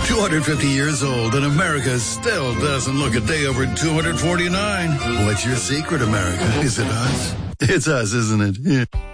250 years old, and America still doesn't look a day over 249. What's your secret, America? Is it us? It's us, isn't it? Yeah.